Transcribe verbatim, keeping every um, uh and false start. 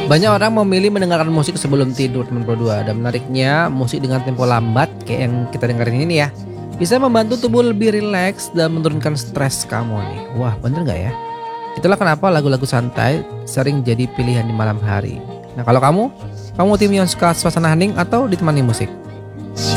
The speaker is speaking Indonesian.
Banyak orang memilih mendengarkan musik sebelum tidur teman berdua. Dan menariknya musik dengan tempo lambat kayak yang kita dengerin ini ya, bisa membantu tubuh lebih rileks dan menurunkan stres kamu nih. Wah bener nggak ya? Itulah kenapa lagu-lagu santai sering jadi pilihan di malam hari. Nah kalau kamu, kamu tim yang suka suasana hening atau ditemani musik?